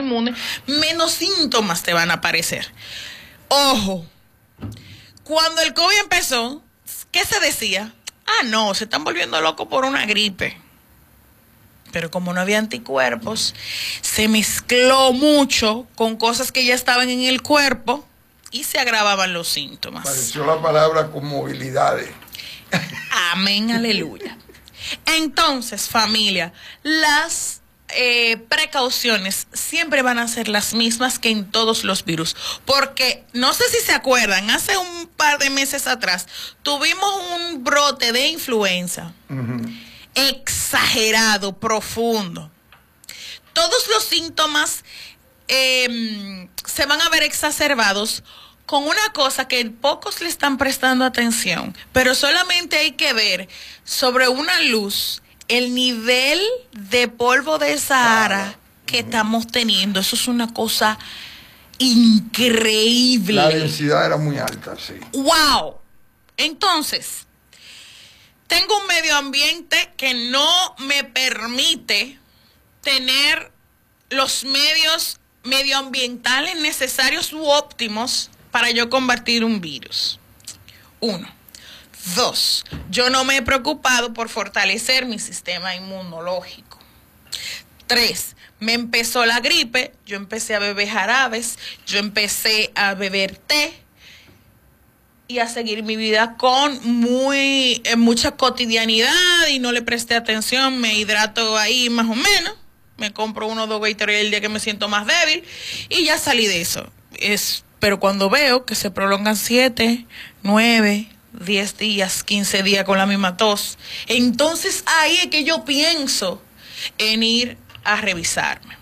inmune, menos síntomas te van a aparecer. Ojo, cuando el COVID empezó, ¿qué se decía? No, se están volviendo locos por una gripe. Pero como no había anticuerpos, se mezcló mucho con cosas que ya estaban en el cuerpo y se agravaban los síntomas. Apareció la palabra comorbilidades. Amén, aleluya. Entonces, familia, las precauciones siempre van a ser las mismas que en todos los virus, porque no sé si se acuerdan, hace un par de meses atrás tuvimos un brote de influenza exagerado, profundo. Todos los síntomas se van a ver exacerbados con una cosa que pocos le están prestando atención, pero solamente hay que ver sobre una luz el nivel de polvo de Sahara que estamos teniendo. Eso es una cosa increíble. La densidad era muy alta, sí. ¡Wow! Entonces, tengo un medio ambiente que no me permite tener los medios medioambientales necesarios u óptimos para yo combatir un virus. 1. 2, yo no me he preocupado por fortalecer mi sistema inmunológico. 3, me empezó la gripe, yo empecé a beber jarabes, yo empecé a beber té y a seguir mi vida con mucha cotidianidad y no le presté atención, me hidrato ahí más o menos, me compro 1 o 2 Gatorade el día que me siento más débil y ya salí de eso. Pero cuando veo que se prolongan 7, 9, 10 días, 15 días con la misma tos, entonces ahí es que yo pienso en ir a revisarme.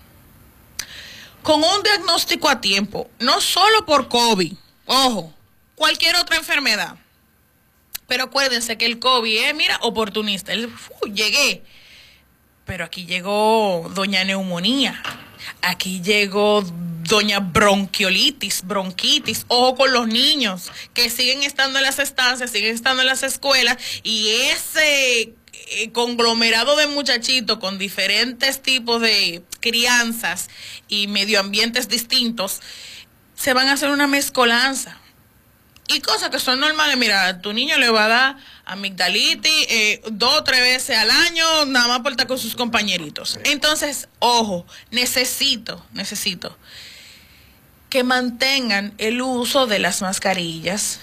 Con un diagnóstico a tiempo, no solo por COVID, ojo, cualquier otra enfermedad. Pero acuérdense que el COVID es, oportunista. Llegué. Pero aquí llegó doña neumonía. Aquí llegó doña bronquiolitis, bronquitis. Ojo con los niños que siguen estando en las estancias, siguen estando en las escuelas y ese conglomerado de muchachitos con diferentes tipos de crianzas y medioambientes distintos se van a hacer una mezcolanza. Y cosas que son normales, mira, a tu niño le va a dar amigdalitis 2 o 3 veces al año, nada más por estar con sus compañeritos. Entonces, ojo, necesito que mantengan el uso de las mascarillas,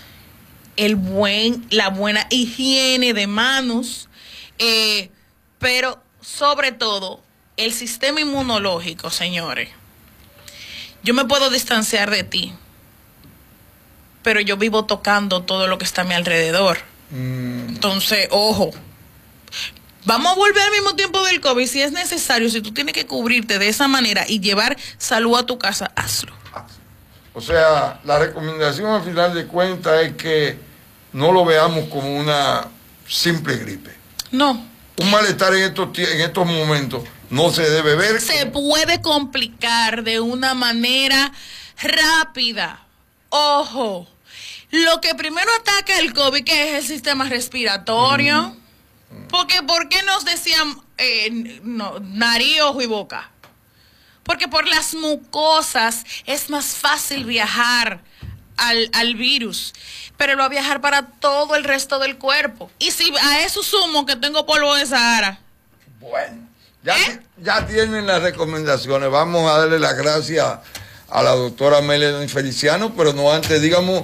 la buena higiene de manos, pero sobre todo el sistema inmunológico, señores. Yo me puedo distanciar de ti, pero yo vivo tocando todo lo que está a mi alrededor. Entonces, ojo, vamos a volver al mismo tiempo del COVID. Si es necesario, si tú tienes que cubrirte de esa manera y llevar salud a tu casa, hazlo. O sea, la recomendación al final de cuentas es que no lo veamos como una simple gripe. No. Un malestar en estos momentos no se debe ver. Se puede complicar de una manera rápida. Ojo, lo que primero ataca el COVID, que es el sistema respiratorio, porque ¿por qué nos decían nariz, ojo y boca? Porque por las mucosas es más fácil viajar al virus, pero lo va a viajar para todo el resto del cuerpo. Y si a eso sumo que tengo polvo de Sahara. Bueno, ya tienen las recomendaciones. Vamos a darle las gracias a la doctora Melanie Feliciano, pero no antes, díganos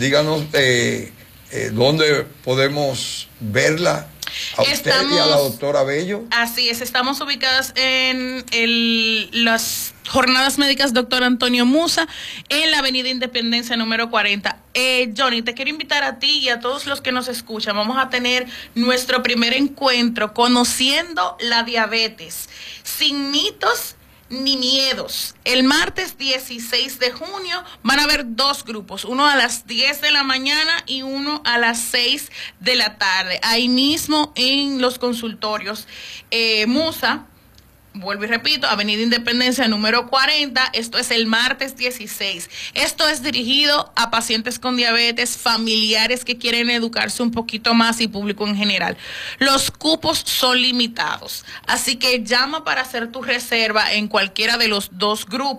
dónde podemos verla, a usted y a la doctora Bello. Así es, estamos ubicadas en las Jornadas Médicas Dr. Antonio Musa, en la Avenida Independencia número 40. Johnny, te quiero invitar a ti y a todos los que nos escuchan. Vamos a tener nuestro primer encuentro conociendo la diabetes, sin mitos ni miedos. El martes 16 de junio van a haber 2 grupos, uno a las 10 de la mañana y uno a las 6 de la tarde, ahí mismo en los consultorios Musa. Vuelvo y repito, Avenida Independencia número 40, esto es el martes 16. Esto es dirigido a pacientes con diabetes, familiares que quieren educarse un poquito más y público en general. Los cupos son limitados, así que llama para hacer tu reserva en cualquiera de los 2 grupos.